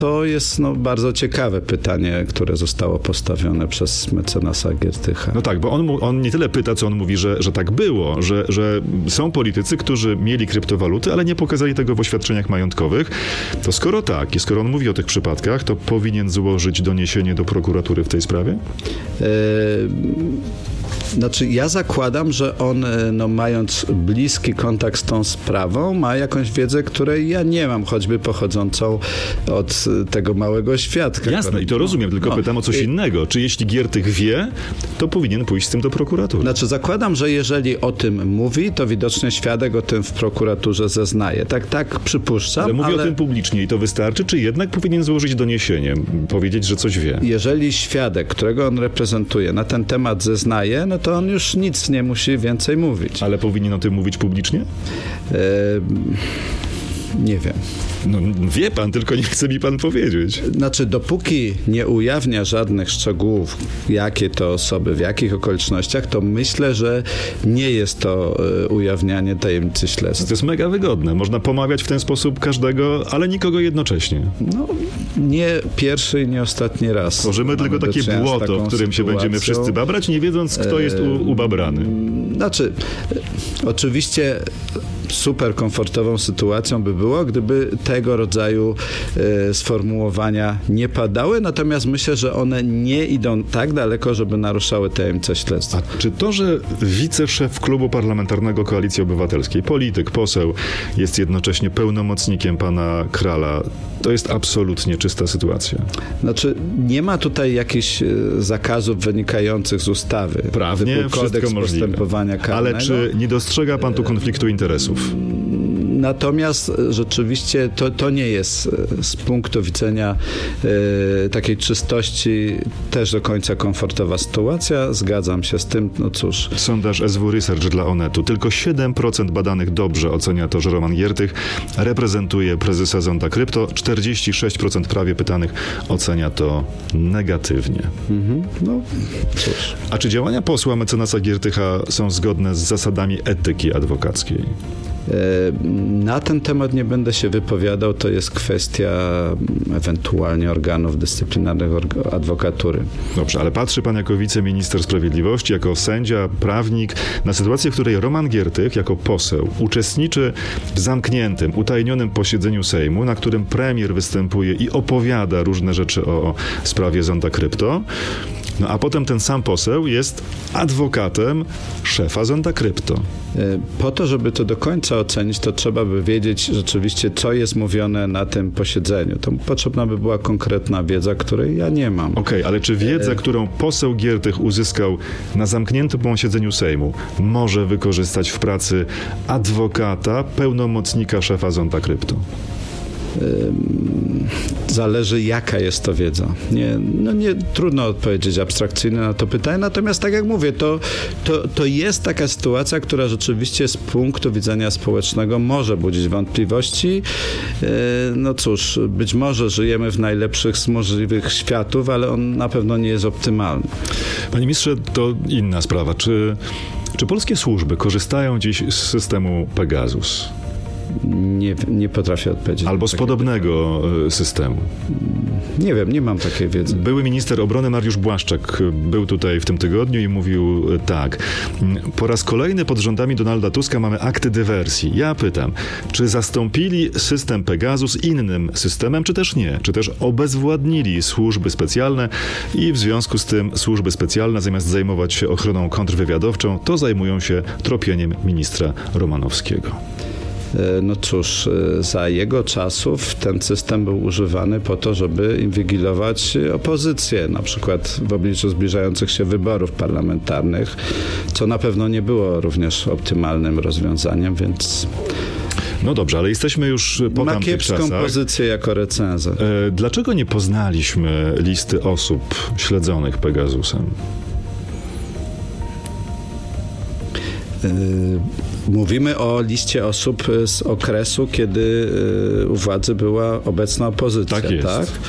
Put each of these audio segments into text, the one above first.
To jest bardzo ciekawe pytanie, które zostało postawione przez mecenasa Giertycha. No tak, bo on nie tyle pyta, co on mówi, że tak było, że są politycy, którzy mieli kryptowaluty, ale nie pokazali tego w oświadczeniach majątkowych. To skoro tak i skoro on mówi o tych przypadkach, to powinien złożyć doniesienie do prokuratury w tej sprawie? Znaczy, ja zakładam, że on, mając bliski kontakt z tą sprawą, ma jakąś wiedzę, której ja nie mam, choćby pochodzącą od tego małego świadka. Jasne, i to rozumiem, tylko pytam o coś innego. Czy jeśli Giertych wie, to powinien pójść z tym do prokuratury? Znaczy, zakładam, że jeżeli o tym mówi, to widocznie świadek o tym w prokuraturze zeznaje. Tak przypuszczam. Ale mówi o tym publicznie i to wystarczy, czy jednak powinien złożyć doniesienie, powiedzieć, że coś wie? Jeżeli świadek, którego on reprezentuje, na ten temat zeznaje, no to on już nic nie musi więcej mówić. Ale powinien o tym mówić publicznie? Nie wiem. No wie pan, tylko nie chce mi pan powiedzieć. Znaczy, dopóki nie ujawnia żadnych szczegółów, jakie to osoby, w jakich okolicznościach, to myślę, że nie jest to ujawnianie tajemnicy śledztwa. To jest mega wygodne. Można pomawiać w ten sposób każdego, ale nikogo jednocześnie. No, nie pierwszy i nie ostatni raz. Tworzymy tylko takie błoto, w którym się będziemy wszyscy babrać, nie wiedząc, kto jest ubabrany. Znaczy, oczywiście super komfortową sytuacją by było, gdyby tego rodzaju sformułowania nie padały, natomiast myślę, że one nie idą tak daleko, żeby naruszały tajemnicę śledztwa. A czy to, że wiceszef klubu parlamentarnego Koalicji Obywatelskiej, polityk, poseł, jest jednocześnie pełnomocnikiem pana Krala, to jest absolutnie czysta sytuacja? Znaczy, nie ma tutaj jakichś zakazów wynikających z ustawy. Prawnie kodeks postępowania karnego. Ale czy nie dostrzega pan tu konfliktu interesów? Natomiast rzeczywiście to nie jest z punktu widzenia takiej czystości też do końca komfortowa sytuacja. Zgadzam się z tym, no cóż. Sondaż SW Research dla Onetu. Tylko 7% badanych dobrze ocenia to, że Roman Giertych reprezentuje prezesa Zonda Krypto. 46% prawie pytanych ocenia to negatywnie. No cóż. A czy działania posła mecenasa Giertycha są zgodne z zasadami etyki adwokackiej? Na ten temat nie będę się wypowiadał, to jest kwestia ewentualnie organów dyscyplinarnych adwokatury. Dobrze, ale patrzy pan jako wiceminister sprawiedliwości, jako sędzia, prawnik na sytuację, w której Roman Giertych jako poseł uczestniczy w zamkniętym, utajnionym posiedzeniu Sejmu, na którym premier występuje i opowiada różne rzeczy o sprawie Zonda Krypto. No a potem ten sam poseł jest adwokatem szefa Zonda Krypto. Po to, żeby to do końca ocenić, to trzeba by wiedzieć rzeczywiście, co jest mówione na tym posiedzeniu. To potrzebna by była konkretna wiedza, której ja nie mam. Okej, ale czy wiedza, którą poseł Giertych uzyskał na zamkniętym posiedzeniu Sejmu, może wykorzystać w pracy adwokata, pełnomocnika szefa Zonda Krypto? Zależy, jaka jest to wiedza. Nie trudno odpowiedzieć abstrakcyjnie na to pytanie, natomiast tak jak mówię, to jest taka sytuacja, która rzeczywiście z punktu widzenia społecznego może budzić wątpliwości. No cóż, być może żyjemy w najlepszych z możliwych światów, ale on na pewno nie jest optymalny. Panie ministrze, to inna sprawa. Czy polskie służby korzystają dziś z systemu Pegasus? Nie potrafię odpowiedzieć. Albo z podobnego systemu. Nie wiem, nie mam takiej wiedzy. Były minister obrony Mariusz Błaszczak był tutaj w tym tygodniu i mówił tak. Po raz kolejny pod rządami Donalda Tuska mamy akty dywersji. Ja pytam, czy zastąpili system Pegasus innym systemem, czy też nie? Czy też obezwładnili służby specjalne i w związku z tym służby specjalne zamiast zajmować się ochroną kontrwywiadowczą, to zajmują się tropieniem ministra Romanowskiego? No cóż, za jego czasów ten system był używany po to, żeby inwigilować opozycję, na przykład w obliczu zbliżających się wyborów parlamentarnych, co na pewno nie było również optymalnym rozwiązaniem, więc... No dobrze, ale jesteśmy już po tamtych czasach. Ma kiepską pozycję jako recenzor. Dlaczego nie poznaliśmy listy osób śledzonych Pegasusem? Mówimy o liście osób z okresu, kiedy u władzy była obecna opozycja. Tak jest. Tak?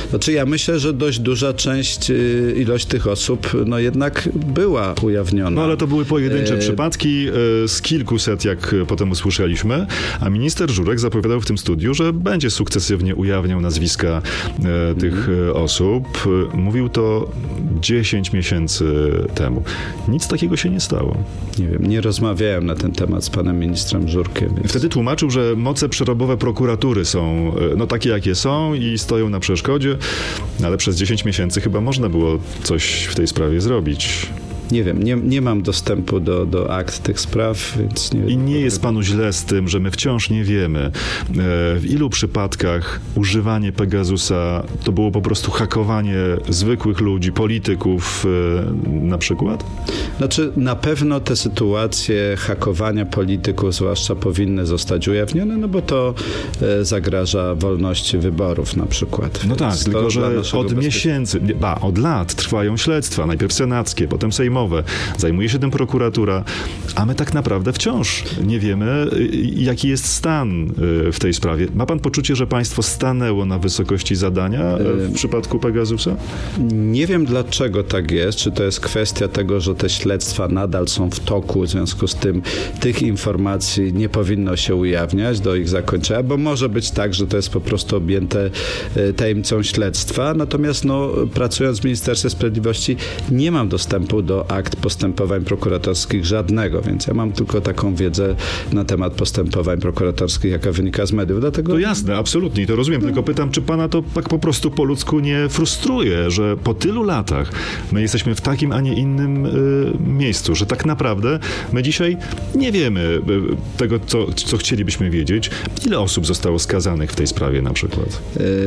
Znaczy ja myślę, że dość duża ilość tych osób jednak była ujawniona. No ale to były pojedyncze przypadki z kilkuset, jak potem usłyszeliśmy, a minister Żurek zapowiadał w tym studiu, że będzie sukcesywnie ujawniał nazwiska tych osób. Mówił to 10 miesięcy temu. Nic takiego się nie stało. Nie wiem, nie rozmawiałem na ten temat z panem ministrem Żurkiem. Więc... Wtedy tłumaczył, że moce przerobowe prokuratury są takie, jakie są i stoją na przeszkodzie, ale przez 10 miesięcy chyba można było coś w tej sprawie zrobić. Nie wiem, nie mam dostępu do akt tych spraw, więc nie wiem. I nie jest panu źle z tym, że my wciąż nie wiemy, w ilu przypadkach używanie Pegasusa to było po prostu hakowanie zwykłych ludzi, polityków na przykład? Znaczy, na pewno te sytuacje hakowania polityków zwłaszcza powinny zostać ujawnione, bo to zagraża wolności wyborów na przykład. No tak, tylko że od miesięcy, od lat trwają śledztwa, najpierw senackie, potem sejmowe. Zajmuje się tym prokuratura, a my tak naprawdę wciąż nie wiemy, jaki jest stan w tej sprawie. Ma pan poczucie, że państwo stanęło na wysokości zadania w przypadku Pegasusa? Nie wiem, dlaczego tak jest. Czy to jest kwestia tego, że te śledztwa nadal są w toku, w związku z tym tych informacji nie powinno się ujawniać do ich zakończenia, bo może być tak, że to jest po prostu objęte tajemnicą śledztwa. Natomiast pracując w Ministerstwie Sprawiedliwości nie mam dostępu do akt postępowań prokuratorskich żadnego, więc ja mam tylko taką wiedzę na temat postępowań prokuratorskich, jaka wynika z mediów. Dlatego... To jasne, absolutnie, to rozumiem, tylko pytam, czy pana to tak po prostu po ludzku nie frustruje, że po tylu latach my jesteśmy w takim, a nie innym miejscu, że tak naprawdę my dzisiaj nie wiemy tego, co chcielibyśmy wiedzieć. Ile osób zostało skazanych w tej sprawie na przykład?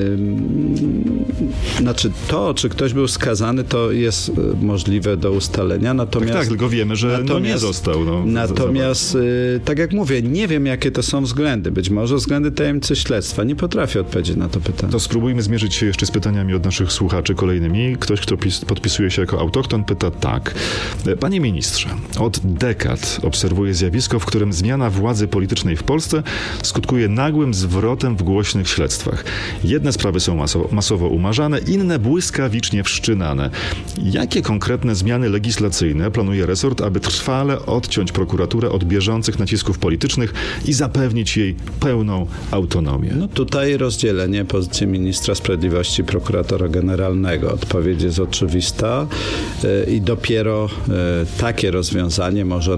Znaczy to, czy ktoś był skazany, to jest możliwe do ustalenia. Natomiast, tak, tylko wiemy, że nie został. Natomiast, tak jak mówię, nie wiem, jakie to są względy. Być może względy tajemnicy śledztwa. Nie potrafię odpowiedzieć na to pytanie. To spróbujmy zmierzyć się jeszcze z pytaniami od naszych słuchaczy kolejnymi. Ktoś, kto podpisuje się jako autochton, pyta tak. Panie ministrze, od dekad obserwuję zjawisko, w którym zmiana władzy politycznej w Polsce skutkuje nagłym zwrotem w głośnych śledztwach. Jedne sprawy są masowo umarzane, inne błyskawicznie wszczynane. Jakie konkretne zmiany legislacyjne planuje resort, aby trwale odciąć prokuraturę od bieżących nacisków politycznych i zapewnić jej pełną autonomię? Tutaj rozdzielenie pozycji ministra sprawiedliwości, prokuratora generalnego. Odpowiedź jest oczywista i dopiero takie rozwiązanie może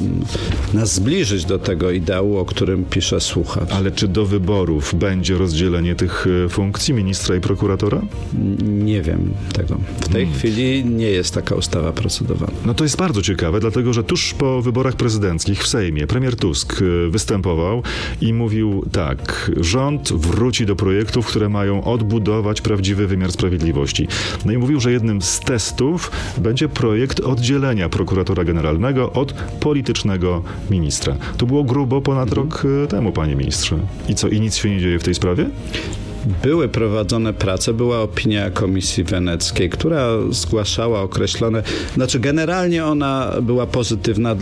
nas zbliżyć do tego ideału, o którym pisze słuchacz. Ale czy do wyborów będzie rozdzielenie tych funkcji ministra i prokuratora? Nie wiem tego. W tej chwili nie jest taka ustawa procedowana. No to jest bardzo ciekawe, dlatego że tuż po wyborach prezydenckich w Sejmie premier Tusk występował i mówił tak, rząd wróci do projektów, które mają odbudować prawdziwy wymiar sprawiedliwości. No i mówił, że jednym z testów będzie projekt oddzielenia prokuratora generalnego od politycznego ministra. To było grubo ponad rok temu, panie ministrze. I co, i nic się nie dzieje w tej sprawie? Były prowadzone prace, była opinia Komisji Weneckiej, która zgłaszała określone, generalnie ona była pozytywna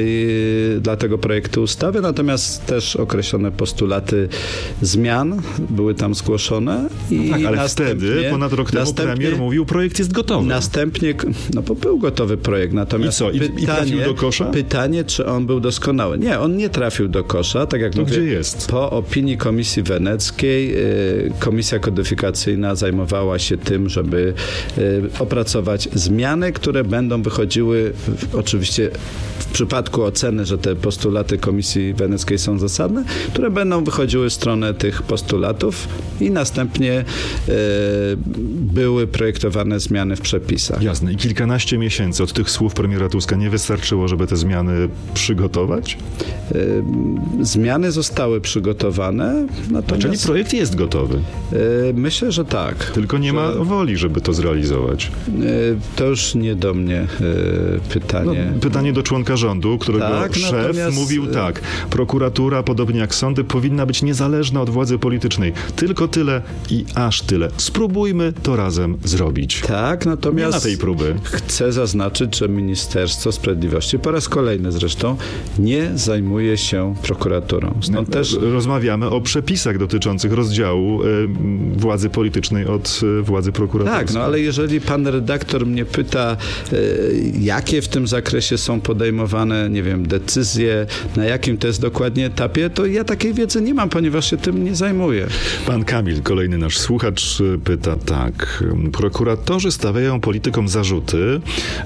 dla tego projektu ustawy, natomiast też określone postulaty zmian były tam zgłoszone. No tak, ale wtedy, ponad rok temu premier mówił, projekt jest gotowy. Następnie, bo był gotowy projekt, natomiast I co, i trafił do kosza? Pytanie, czy on był doskonały. Nie, on nie trafił do kosza, tak jak to mówię. Gdzie jest? Po opinii Komisji Weneckiej Komisja Kodyfikacyjna zajmowała się tym, żeby opracować zmiany, które będą wychodziły oczywiście w przypadku oceny, że te postulaty Komisji Weneckiej są zasadne, które będą wychodziły w stronę tych postulatów i następnie były projektowane zmiany w przepisach. Jasne. I kilkanaście miesięcy od tych słów premiera Tuska nie wystarczyło, żeby te zmiany przygotować? Zmiany zostały przygotowane, natomiast... Czyli projekt jest gotowy? Myślę, że tak. Tylko nie ma woli, żeby to zrealizować. To już nie do mnie pytanie. Pytanie do członka rządu, którego szef mówił tak. Prokuratura, podobnie jak sądy, powinna być niezależna od władzy politycznej. Tylko tyle i aż tyle. Spróbujmy to razem zrobić. Tak, natomiast nie ma tej próby. Chcę zaznaczyć, że Ministerstwo Sprawiedliwości, po raz kolejny zresztą, nie zajmuje się prokuraturą. Stąd też rozmawiamy o przepisach dotyczących rozdziału władzy politycznej od władzy prokuratorskiej. Tak, no ale jeżeli pan redaktor mnie pyta, jakie w tym zakresie są podejmowane, nie wiem, decyzje, na jakim to jest dokładnie etapie, to ja takiej wiedzy nie mam, ponieważ się tym nie zajmuję. Pan Kamil, kolejny nasz słuchacz, pyta tak. Prokuratorzy stawiają politykom zarzuty,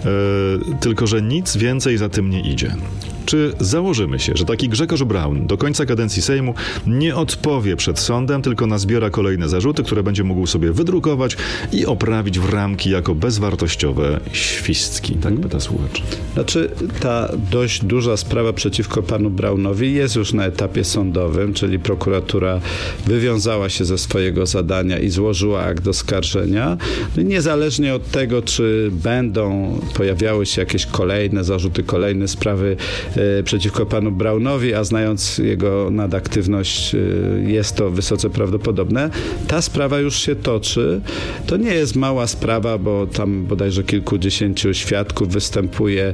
tylko że nic więcej za tym nie idzie. Czy założymy się, że taki Grzegorz Braun do końca kadencji Sejmu nie odpowie przed sądem, tylko nazbiera kolejne zarzuty, które będzie mógł sobie wydrukować i oprawić w ramki jako bezwartościowe świstki? Tak pyta słuchacz. Znaczy, ta dość duża sprawa przeciwko panu Braunowi jest już na etapie sądowym, czyli prokuratura wywiązała się ze swojego zadania i złożyła akt oskarżenia. No i niezależnie od tego, czy będą pojawiały się jakieś kolejne zarzuty, kolejne sprawy przeciwko panu Braunowi, a znając jego nadaktywność, jest to wysoce prawdopodobne. Ta sprawa już się toczy. To nie jest mała sprawa, bo tam bodajże kilkudziesięciu świadków występuje.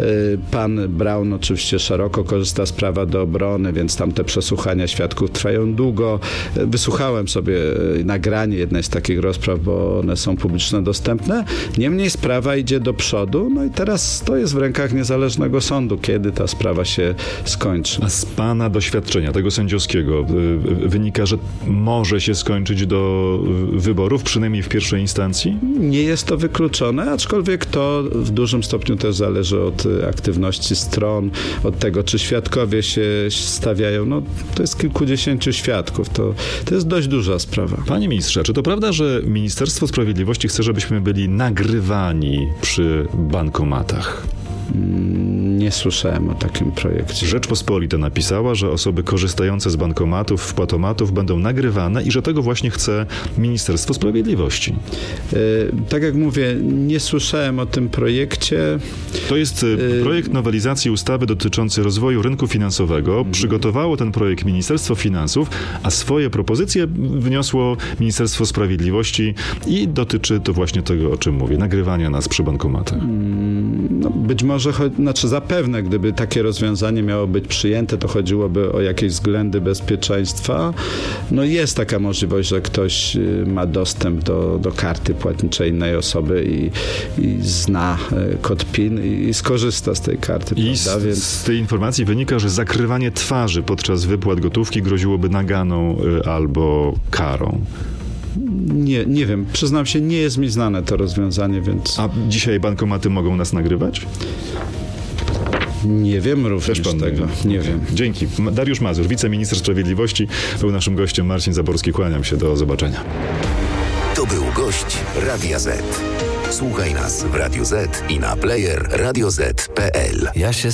Pan Braun oczywiście szeroko korzysta z prawa do obrony, więc tam te przesłuchania świadków trwają długo. Wysłuchałem sobie nagranie jednej z takich rozpraw, bo one są publiczne dostępne. Niemniej sprawa idzie do przodu, no i teraz to jest w rękach niezależnego sądu, kiedy ta sprawa się skończy. A z pana doświadczenia, tego sędziowskiego, wynika, że może się skończyć do wyborów, przynajmniej w pierwszej instancji? Nie jest to wykluczone, aczkolwiek to w dużym stopniu też zależy od aktywności stron, od tego, czy świadkowie się stawiają. No, to jest kilkudziesięciu świadków. To jest dość duża sprawa. Panie ministrze, czy to prawda, że Ministerstwo Sprawiedliwości chce, żebyśmy byli nagrywani przy bankomatach? Nie słyszałem o takim projekcie. Rzeczpospolita napisała, że osoby korzystające z bankomatów, wpłatomatów będą nagrywane i że tego właśnie chce Ministerstwo Sprawiedliwości. Tak jak mówię, nie słyszałem o tym projekcie. To jest projekt nowelizacji ustawy dotyczący rozwoju rynku finansowego. Przygotowało ten projekt Ministerstwo Finansów, a swoje propozycje wniosło Ministerstwo Sprawiedliwości i dotyczy to właśnie tego, o czym mówię, nagrywania nas przy bankomatach. No, być może, zapewne, gdyby takie rozwiązanie miało być przyjęte, to chodziłoby o jakieś względy bezpieczeństwa. No jest taka możliwość, że ktoś ma dostęp do karty płatniczej innej osoby i zna kod PIN i skorzysta z tej karty. I z tej informacji wynika, że zakrywanie twarzy podczas wypłat gotówki groziłoby naganą albo karą. Nie wiem, przyznam się, nie jest mi znane to rozwiązanie, więc... A dzisiaj bankomaty mogą nas nagrywać? Nie wiem również tego. Nie wiem. Dzięki. Dariusz Mazur, wiceminister sprawiedliwości, był naszym gościem. Marcin Zaborski, kłaniam się. Do zobaczenia. To był gość Radia Z. Słuchaj nas w Radio Z i na player radioz.pl.